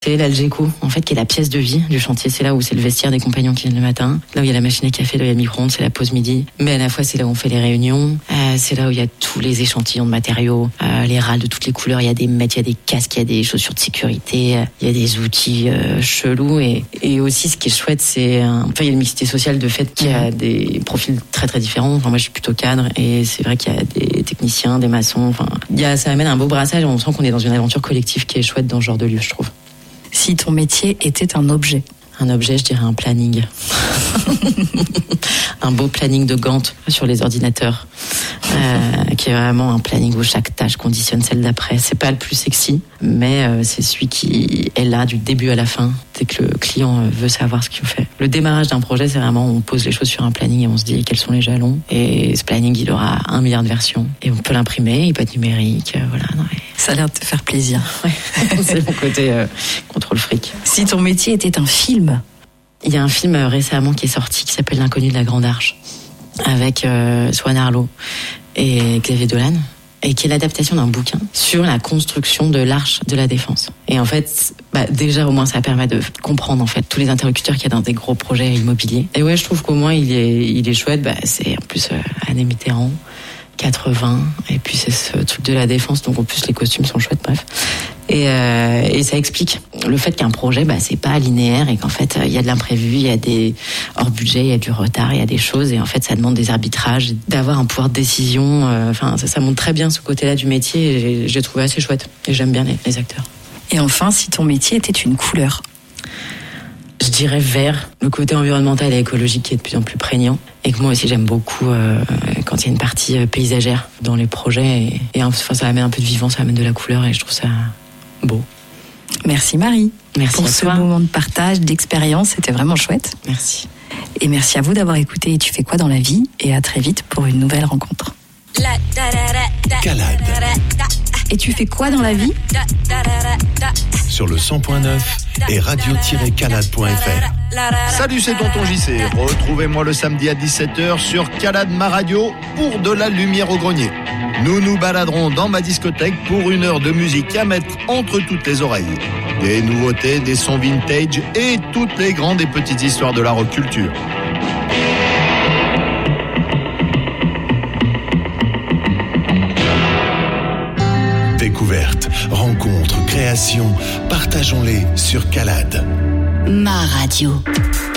c'est l'Algeco, en fait, qui est la pièce de vie du chantier. C'est là où c'est le vestiaire des compagnons qui viennent le matin. Là où il y a la machine à café, là où il y a le micro-ondes, c'est la pause midi. Mais à la fois, c'est là où on fait les réunions. C'est là où il y a tous les échantillons de matériaux, les râles de toutes les couleurs. Il y a des mètres, il y a des casques, il y a des chaussures de sécurité, il y a des outils chelous. Et aussi, ce qui est chouette, c'est, il y a une mixité sociale de fait qu'il y a des profils très très différents. Enfin, moi, je suis plutôt cadre et c'est vrai qu'il y a des techniciens, des maçons. Enfin, ça amène un beau brassage. On sent qu'on est dans une aventure collective qui est chouette dans ce genre de lieu, je trouve. Si ton métier était un objet? Un objet, je dirais un planning. Un beau planning de Gantt sur les ordinateurs, qui est vraiment un planning où chaque tâche conditionne celle d'après. C'est pas le plus sexy, mais c'est celui qui est là du début à la fin, dès que le client veut savoir ce qu'il fait. Le démarrage d'un projet, c'est vraiment, on pose les choses sur un planning et on se dit quels sont les jalons. Et ce planning, il aura 1 milliard de versions. Et on peut l'imprimer, il peut être numérique, voilà. Ça a l'air de te faire plaisir. Ouais, c'est mon côté contrôle fric. Si ton métier était un film? Il y a un film récemment qui est sorti qui s'appelle L'inconnu de la Grande Arche, avec Swan Arlo et Xavier Dolan, et qui est l'adaptation d'un bouquin sur la construction de l'Arche de la Défense. Et en fait, déjà au moins ça permet de comprendre en fait tous les interlocuteurs qu'il y a dans des gros projets immobiliers. Et ouais, je trouve qu'au moins il est chouette. C'est en plus Anne Mitterrand, 80, et puis c'est ce truc de la défense, donc en plus les costumes sont chouettes, bref. Et ça explique le fait qu'un projet, c'est pas linéaire et qu'en fait il y a de l'imprévu, il y a des hors budget, il y a du retard, il y a des choses et en fait ça demande des arbitrages, d'avoir un pouvoir de décision. Enfin, ça montre très bien ce côté-là du métier et j'ai trouvé assez chouette et j'aime bien les acteurs. Et enfin, si ton métier était une couleur? Je dirais vert, le côté environnemental et écologique qui est de plus en plus prégnant. Et que moi aussi j'aime beaucoup quand il y a une partie paysagère dans les projets. Et enfin, ça amène un peu de vivant, ça amène de la couleur et je trouve ça beau. Merci Marie. Merci pour ce moment de partage, d'expérience, c'était vraiment chouette. Merci. Et merci à vous d'avoir écouté Tu fais quoi dans la vie? Et à très vite pour une nouvelle rencontre. Calade. Et tu fais quoi dans la vie? Sur le 100.9 et radio-calade.fr. Salut, c'est Tonton JC. Retrouvez-moi le samedi à 17h sur Calade ma radio pour de la lumière au grenier. Nous nous baladerons dans ma discothèque pour 1 heure de musique à mettre entre toutes les oreilles. Des nouveautés, des sons vintage et toutes les grandes et petites histoires de la rock culture. Découvertes, rencontres, créations, partageons-les sur Calade. Ma radio.